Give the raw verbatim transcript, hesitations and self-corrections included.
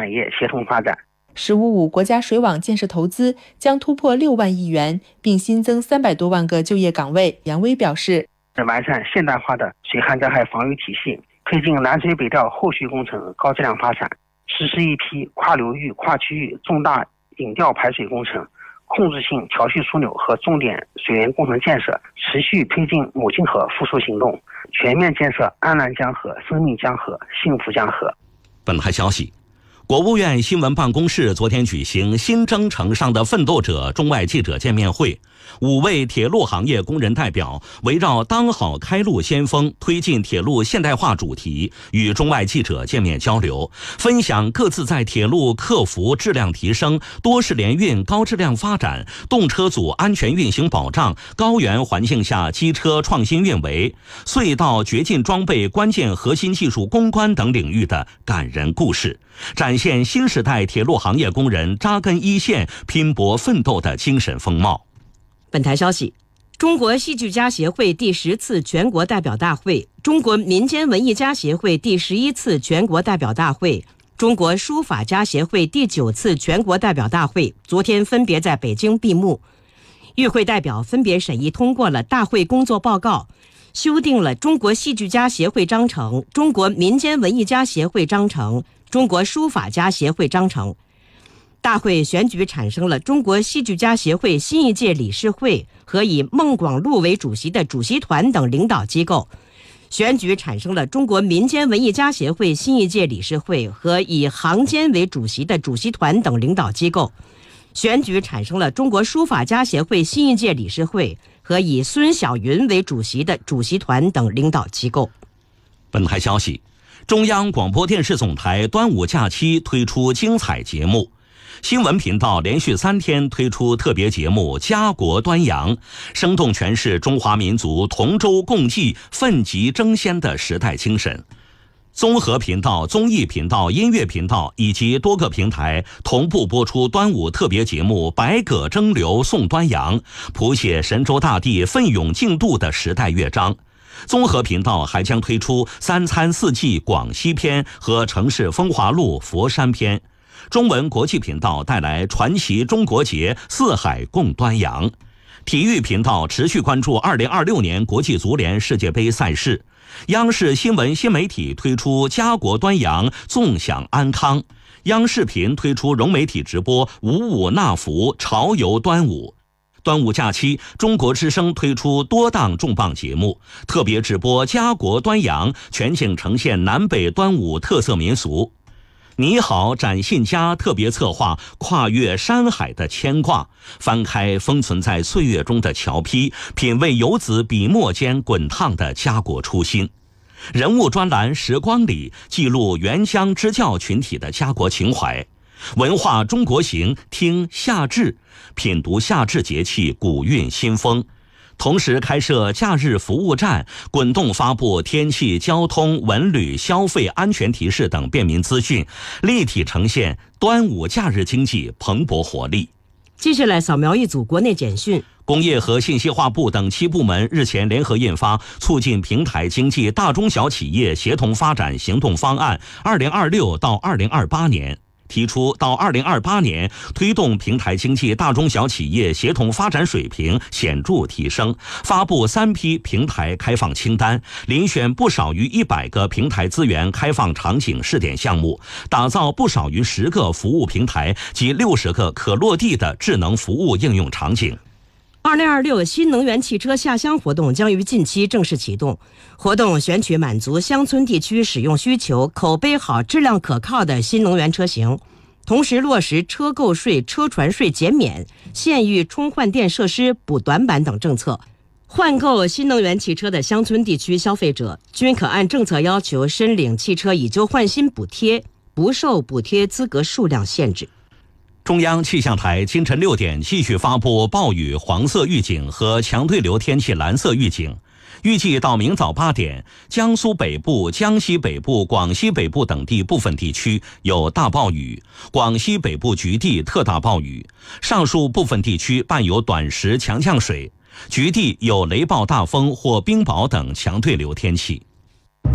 产业协同发展。 十五五国家水网建设投资将突破六万亿元，并新增三百多万个就业岗位。杨威表示， 完善现代化的水旱灾害防御体系，推进南水北调后续工程高质量发展，实施一批跨流域、跨区域重大引调排水工程、控制性调蓄枢纽和重点水源工程建设，持续推进母亲河复苏行动，全面建设安澜江河、生命江河、幸福江河。 本台消息，国务院新闻办公室昨天举行新征程上的奋斗者中外记者见面会，五位铁路行业工人代表围绕当好开路先锋、推进铁路现代化主题，与中外记者见面交流，分享各自在铁路客服质量提升、多式联运高质量发展、动车组安全运行保障、高原环境下机车创新运维、隧道掘进装备关键核心技术攻关等领域的感人故事，展现新时代铁路行业工人扎根一线、拼搏奋斗的精神风貌。 本台消息，中国戏剧家协会第十次全国代表大会、中国民间文艺家协会第十一次全国代表大会、中国书法家协会第九次全国代表大会昨天分别在北京闭幕。与会代表分别审议通过了大会工作报告，修订了中国戏剧家协会章程、中国民间文艺家协会章程、中国书法家协会章程。大会选举产生了中国戏剧家协会新一届理事会和以孟广禄为主席的主席团等领导机构，选举产生了中国民间文艺家协会新一届理事会和以行监为主席的主席团等领导机构，选举产生了中国书法家协会新一届理事会和以孙晓云为主席的主席团等领导机构。 本台消息，中央广播电视总台端午假期推出精彩节目。新闻频道连续三天推出特别节目《家国端阳》，生动诠释中华民族同舟共济、奋楫争先的时代精神。综合频道、综艺频道、音乐频道以及多个平台同步播出端午特别节目《百舸争流送端阳》，谱写神州大地奋勇竞渡的时代乐章。综合频道还将推出三餐四季广西篇和城市风华录佛山篇。中文国际频道带来传奇中国节，四海共端阳。体育频道持续关注二零二六年国际足联世界杯赛事。央视新闻新媒体推出家国端阳，纵享安康。央视频推出融媒体直播五五纳福，潮游端午。端午假期，中国之声推出多档重磅节目，特别直播家国端阳，全景呈现南北端午特色民俗。你好展信佳特别策划跨越山海的牵挂，翻开封存在岁月中的桥坯，品味游子笔墨间滚烫的家国初心。人物专栏时光里记录援疆支教群体的家国情怀。文化中国行，听夏至，品读夏至节气古韵新风。同时开设假日服务站，滚动发布天气、交通、文旅、消费安全提示等便民资讯，立体呈现端午假日经济蓬勃活力。 接下来扫描一组国内简讯。 工业和信息化部等七部门日前联合印发《促进平台经济大中小企业协同发展行动方案（二零二六到二零二八年）》，提出到二零二八年推动平台经济大中小企业协同发展水平显著提升，发布三批平台开放清单，遴选不少于一百个平台资源开放场景试点项目，打造不少于十个服务平台及六十个可落地的智能服务应用场景。 二零二六新能源汽车下乡活动将于近期正式启动，活动选取满足乡村地区使用需求、口碑好、质量可靠的新能源车型，同时落实车购税、车船税减免、县域充换电设施补短板等政策。换购新能源汽车的乡村地区消费者均可按政策要求申领汽车以旧换新补贴，不受补贴资格数量限制。 中央气象台清晨六点继续发布暴雨黄色预警和强对流天气蓝色预警，预计到明早八点，江苏北部、江西北部、广西北部等地部分地区有大暴雨，广西北部局地特大暴雨，上述部分地区伴有短时强降水，局地有雷暴大风或冰雹等强对流天气。